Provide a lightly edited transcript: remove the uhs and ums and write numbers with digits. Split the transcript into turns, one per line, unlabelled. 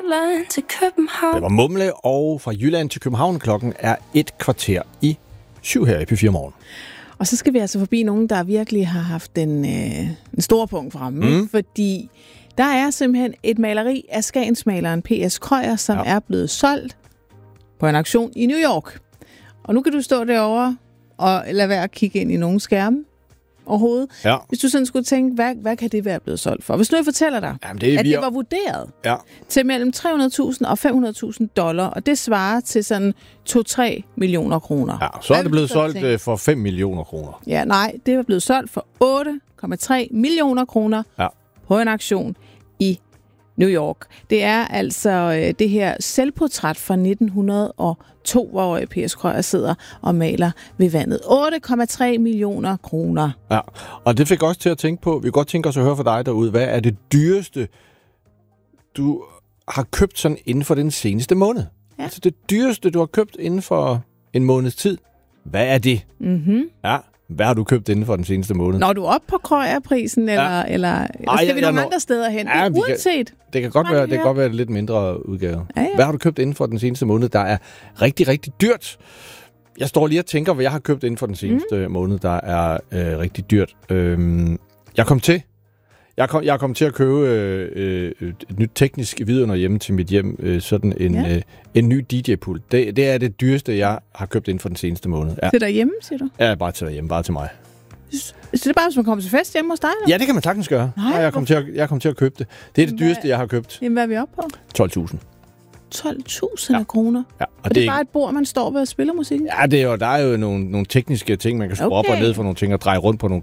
Jylland til København.
Det var Mumle, og fra Jylland til København. Klokken er 6:15 her i P4 Morgen.
Og så skal vi altså forbi nogen, der virkelig har haft en stor punkt fremme. Fordi der er simpelthen et maleri af skagensmaleren P.S. Krøyer, som er blevet solgt på en auktion i New York. Og nu kan du stå derovre og lade være at kigge ind i nogle skærme overhovedet. Ja. Hvis du sådan skulle tænke, hvad kan det være blevet solgt for? Hvis nu jeg fortæller dig, det var vurderet til mellem $300,000 og $500,000, og det svarer til sådan 2-3 millioner kroner.
Ja, så er det blevet solgt for 5 millioner kroner.
Ja, nej, det var blevet solgt for 8,3 millioner kroner på en auktion i New York. Det er altså det her selvportræt fra 1902, hvor P.S. Krøyer sidder og maler ved vandet. 8,3 millioner kroner.
Ja, og det fik også til at tænke på, vi kan godt tænke os at høre fra dig derude, hvad er det dyreste, du har købt sådan inden for den seneste måned? Ja. Altså det dyreste, du har købt inden for en måneds tid. Hvad er det? Ja. Hvad har du købt inden for den seneste måned?
Når du er oppe på Krøyer-prisen, eller skal vi nogle andre steder hen?
Ja,
uanset.
Det kan godt være et lidt mindre udgave. Ja. Hvad har du købt inden for den seneste måned, der er rigtig, rigtig dyrt? Jeg står lige og tænker, hvad jeg har købt inden for den seneste måned, der er rigtig dyrt. Jeg er kommet til at købe et nyt teknisk vidunder hjemme til mit hjem. Sådan en ny DJ-pult. Det er det dyreste, jeg har købt inden for den seneste måned. Ja.
Til derhjemme, siger du?
Ja, bare til derhjemme. Bare til mig.
Så det er bare, hvis man kommer til fest hjemme hos dig? Eller?
Ja, det kan man sagtens gøre. Nej, jeg er kommet til at købe det. Det er det dyreste, jeg har købt.
Jamen, hvad er vi oppe på?
12.000.
12.000 kroner? Ja. Og det er bare et bord, man står ved og spiller musikken?
Ja, der er jo nogle tekniske ting, man kan skrue op og ned for nogle ting og dreje rundt på nogle